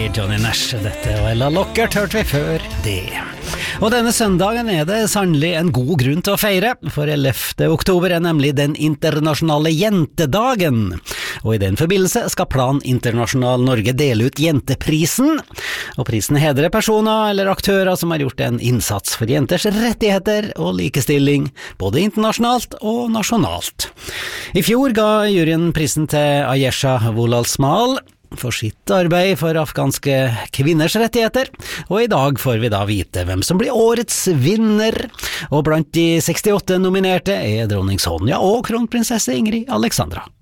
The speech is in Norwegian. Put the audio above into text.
Johnny Nash, dette og Ella Lockert hørte vi før det. Og denne søndagen er det sannelig en god grunn til å feire, for 11. oktober er nemlig den internasjonale jentedagen. Og i den forbindelse skal Plan Internasjonal Norge dele ut jenteprisen, og prisen hedrer personer eller aktører som har gjort en innsats for jenters rettigheter og likestilling, både internasjonalt og nasjonalt. I fjor ga juryen prisen til Ayesha Wolalsmal for sitt arbeid for afghanske kvinners rettigheter, og i dag får vi da vite hvem som blir årets vinner, og blant de 68 nominerte er dronning Sonja og kronprinsesse Ingrid Alexandra.